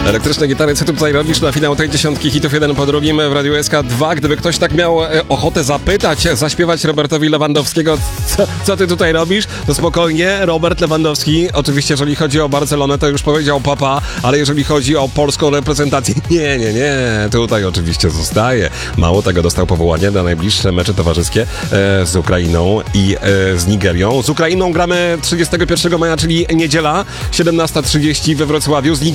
Elektryczne gitary, co ty tutaj robisz na finał tej dziesiątki hitów jeden po drugim w Radiu SK2? Gdyby ktoś tak miał ochotę zapytać, zaśpiewać Robertowi Lewandowskiego, co ty tutaj robisz, to spokojnie, Robert Lewandowski, oczywiście jeżeli chodzi o Barcelonę, to już powiedział papa, ale jeżeli chodzi o polską reprezentację, nie, tutaj oczywiście zostaje. Mało tego, dostał powołanie na najbliższe mecze towarzyskie z Ukrainą i z Nigerią. Z Ukrainą gramy 31 maja, czyli niedziela, 17:30 we Wrocławiu. Z